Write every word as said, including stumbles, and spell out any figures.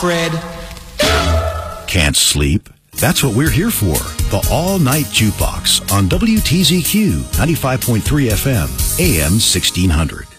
Fred. Can't sleep? That's what we're here for. The All-Night Jukebox on W T Z Q ninety-five point three F M, A M sixteen hundred.